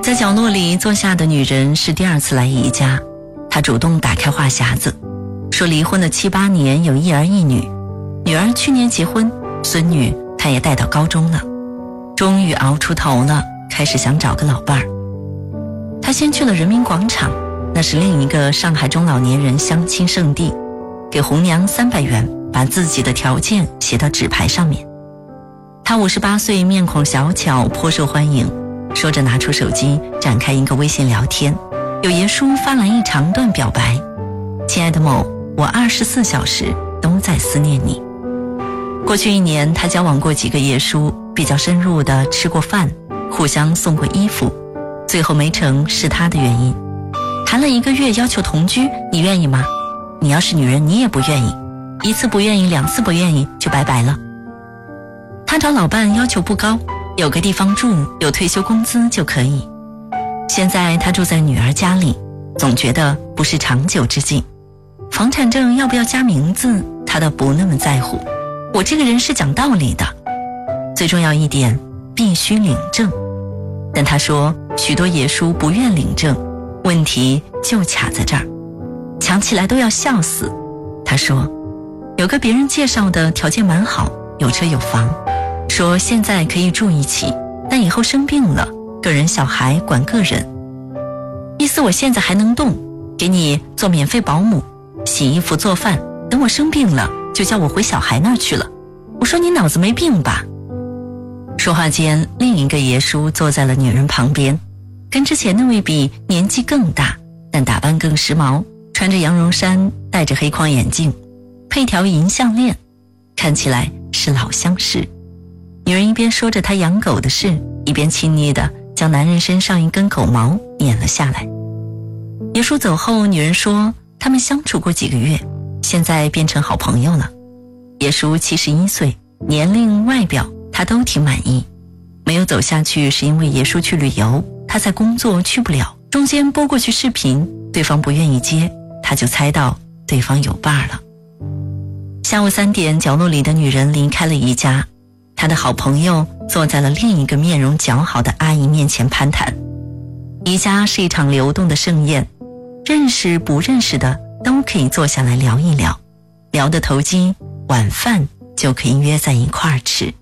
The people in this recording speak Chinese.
在角落里坐下的女人是第2次来宜家，她主动打开话匣子，说离婚了7、8年，有1儿1女，女儿去年结婚，孙女她也带到高中了，终于熬出头了，开始想找个老伴儿。她先去了人民广场，那是另一个上海中老年人相亲圣地，给红娘300元，把自己的条件写到纸牌上面。她58岁，面孔小巧，颇受欢迎，说着拿出手机展开一个微信聊天，有爷叔发来一长段表白：亲爱的某，我24小时都在思念你。过去1年，她交往过几个爷叔，比较深入的吃过饭，互相送过衣服，最后没成是她的原因。谈了1个月要求同居，你愿意吗？你要是女人你也不愿意，1次不愿意，2次不愿意就拜拜了。她找老伴要求不高，有个地方住，有退休工资就可以。现在她住在女儿家里，总觉得不是长久之计。房产证要不要加名字，她倒不那么在乎。我这个人是讲道理的，最重要一点，必须领证。但她说许多爷叔不愿领证，问题就卡在这儿，讲起来都要笑死。她说有个别人介绍的条件蛮好，有车有房，说现在可以住一起，但以后生病了，个人小孩管个人。意思我现在还能动，给你做免费保姆，洗衣服做饭，等我生病了就叫我回小孩那儿去了。我说你脑子没病吧？说话间，另一个爷叔坐在了女人旁边，跟之前那位比年纪更大，但打扮更时髦，穿着羊绒衫，戴着黑框眼镜，配条银项链，看起来是老相识。女人一边说着她养狗的事，一边亲昵地将男人身上一根狗毛捻了下来。爷叔走后，女人说他们相处过几个月，现在变成好朋友了。爷叔71岁，年龄外表他都挺满意，没有走下去是因为爷叔去旅游，他在工作去不了，中间拨过去视频，对方不愿意接，他就猜到对方有伴了。下午3点，角落里的女人离开了宜家，她的好朋友坐在了另一个面容姣好的阿姨面前攀谈。宜家是一场流动的盛宴，认识不认识的都可以坐下来聊一聊，聊得投机，晚饭就可以约在一块儿吃。